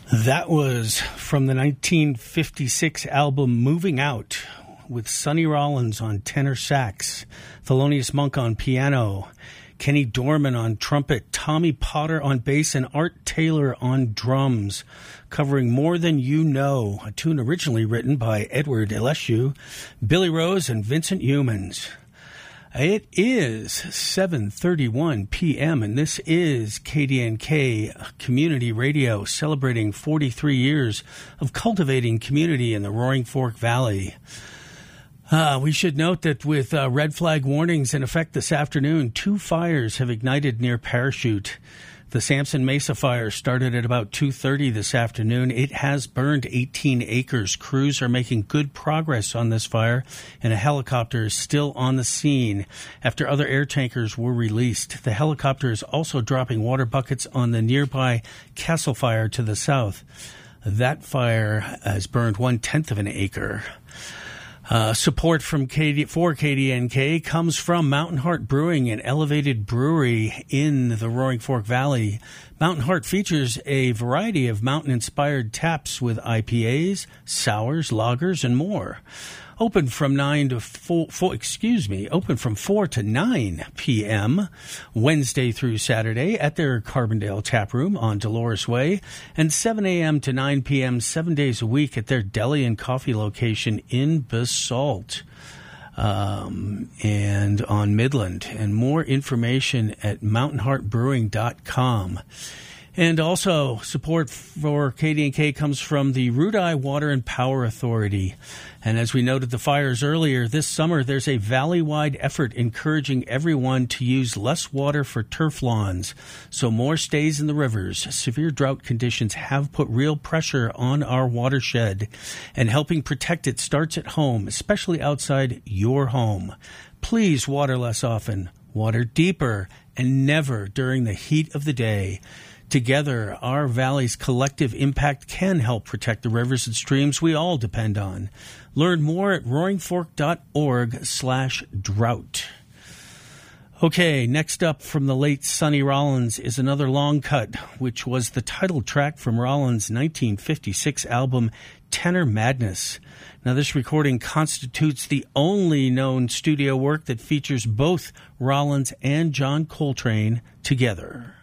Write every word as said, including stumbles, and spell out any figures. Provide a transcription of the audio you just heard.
That was from the nineteen fifty-six album Moving Out, with Sonny Rollins on tenor sax, Thelonious Monk on piano, Kenny Dorman on trumpet, Tommy Potter on bass, and Art Taylor on drums, covering More Than You Know, a tune originally written by Edward Eleshu, Billy Rose, and Vincent Youmans. It is seven thirty-one p.m., and this is K D N K Community Radio, celebrating forty-three years of cultivating community in the Roaring Fork Valley. Uh, we should note that with uh, red flag warnings in effect this afternoon, two fires have ignited near Parachute. The Samson Mesa fire started at about two thirty this afternoon. It has burned eighteen acres. Crews are making good progress on this fire, and a helicopter is still on the scene after other air tankers were released. The helicopter is also dropping water buckets on the nearby Castle Fire to the south. That fire has burned one-tenth of an acre. Uh, support from K D, for K D N K comes from Mountain Heart Brewing, an elevated brewery in the Roaring Fork Valley. Mountain Heart features a variety of mountain-inspired taps with I P As, sours, lagers, and more. Open from nine to four, four, excuse me, open from four to nine p.m. Wednesday through Saturday at their Carbondale Tap Room on Dolores Way, and seven a.m. to nine p.m. seven days a week at their deli and coffee location in Basalt um, and on Midland. And more information at mountain heart brewing dot com. And also, support for K D N K comes from the Rudai Water and Power Authority. And as we noted the fires earlier, this summer there's a valley-wide effort encouraging everyone to use less water for turf lawns, so more stays in the rivers. Severe drought conditions have put real pressure on our watershed, and helping protect it starts at home, especially outside your home. Please water less often, water deeper, and never during the heat of the day. Together, our valley's collective impact can help protect the rivers and streams we all depend on. Learn more at roaring fork dot org slash drought. Okay, next up from the late Sonny Rollins is another long cut, which was the title track from Rollins' nineteen fifty-six album Tenor Madness. Now, this recording constitutes the only known studio work that features both Rollins and John Coltrane together.